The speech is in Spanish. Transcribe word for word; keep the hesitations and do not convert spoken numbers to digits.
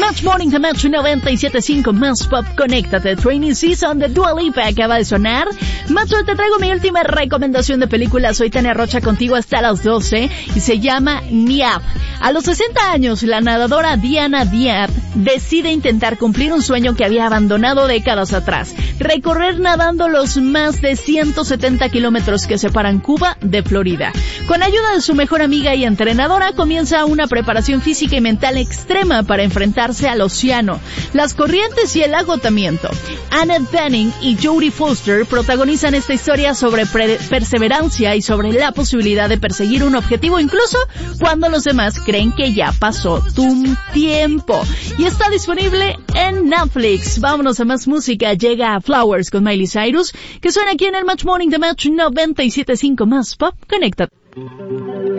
Match Morning de Match noventa y siete punto cinco más pop. Conéctate. Training Season de Dua Lipa acaba de sonar. Match, hoy te traigo mi última recomendación de película. Soy Tania Rocha contigo hasta las doce y se llama Niab. A los sesenta años, la nadadora Diana Diab decide intentar cumplir un sueño que había abandonado décadas atrás. Recorrer nadando los más de ciento setenta kilómetros que separan Cuba de Florida. Con ayuda de su mejor amiga y entrenadora, comienza una preparación física y mental extrema para enfrentarse al océano, las corrientes y el agotamiento. Annette Bening y Jodie Foster protagonizan esta historia sobre pre- perseverancia y sobre la posibilidad de perseguir un objetivo incluso cuando los demás creen que ya pasó tu tiempo. Y está disponible en Netflix. Vámonos a más música. Llega Flowers con Miley Cyrus, que suena aquí en el Match Morning de Match noventa y siete punto cinco más pop. Conéctate.